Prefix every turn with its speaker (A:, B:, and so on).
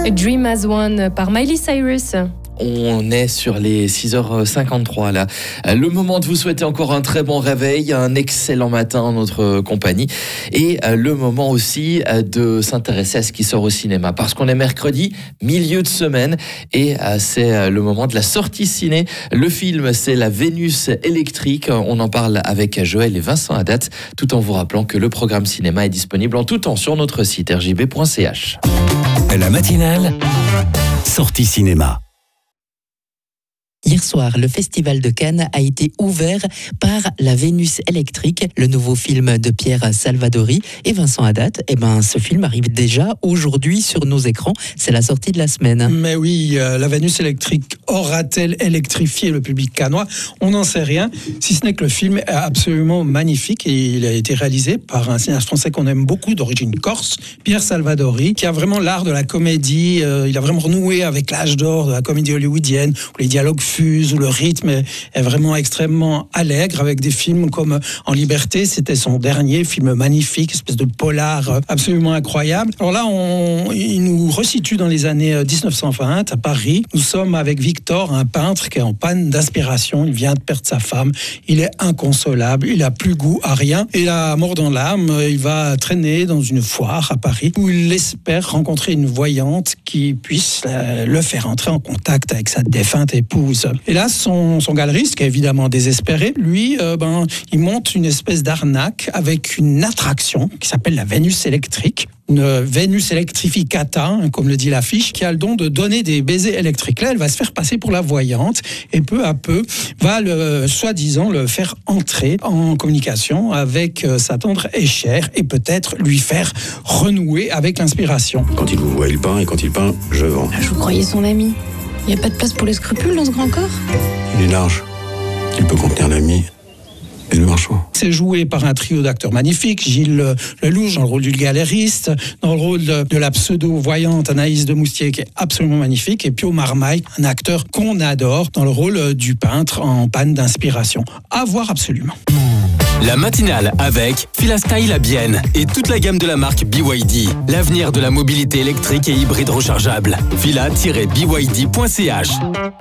A: Dream as One par Miley Cyrus.
B: On est sur les 6h53 là. Le moment de vous souhaiter encore un très bon réveil, un excellent matin en notre compagnie et le moment aussi de s'intéresser à ce qui sort au cinéma parce qu'on est mercredi, milieu de semaine et c'est le moment de la sortie ciné. Le film, c'est La Vénus électrique. On en parle avec Joël et Vincent Haddad tout en vous rappelant que le programme cinéma est disponible en tout temps sur notre site rjb.ch.
C: La matinale, sortie cinéma.
D: Hier soir, le Festival de Cannes a été ouvert par La Vénus électrique, le nouveau film de Pierre Salvadori et Vincent Haddad. Ce film arrive déjà aujourd'hui sur nos écrans. C'est la sortie de la semaine.
E: Mais oui, La Vénus électrique aura-t-elle électrifié le public cannois ? On n'en sait rien, si ce n'est que le film est absolument magnifique et il a été réalisé par un cinéaste français qu'on aime beaucoup, d'origine corse, Pierre Salvadori, qui a vraiment l'art de la comédie. Il a vraiment renoué avec l'âge d'or de la comédie hollywoodienne, où les dialogues où le rythme est vraiment extrêmement allègre, avec des films comme En Liberté, c'était son dernier film magnifique, espèce de polar absolument incroyable. Alors là, il nous resitue dans les années 1920 à Paris. Nous sommes avec Victor, un peintre qui est en panne d'inspiration. Il vient de perdre sa femme, il est inconsolable, il n'a plus goût à rien. Et la mort dans l'âme, il va traîner dans une foire à Paris où il espère rencontrer une voyante qui puisse le faire entrer en contact avec sa défunte épouse. Et là, son galeriste, qui est évidemment désespéré, lui, il monte une espèce d'arnaque avec une attraction qui s'appelle la Vénus électrique. Une Vénus electrificata, comme le dit l'affiche, qui a le don de donner des baisers électriques. Là, elle va se faire passer pour la voyante et peu à peu va soi-disant le faire entrer en communication avec sa tendre et chère et peut-être lui faire renouer avec l'inspiration.
F: Quand il vous voit, il peint et quand il peint, je vends.
G: Je vous croyais son ami. Il n'y a pas de place pour les scrupules dans ce grand corps ?
F: Il est large. Il peut contenir l'ami et le marchand.
E: C'est joué par un trio d'acteurs magnifiques. Gilles Lelouch dans le rôle du galériste, dans le rôle de la pseudo-voyante Anaïs de Moustier qui est absolument magnifique, et Pio Marmaille, un acteur qu'on adore, dans le rôle du peintre en panne d'inspiration. À voir absolument.
C: La matinale avec Filastyle à Bienne et toute la gamme de la marque BYD. L'avenir de la mobilité électrique et hybride rechargeable. Fila-byd.ch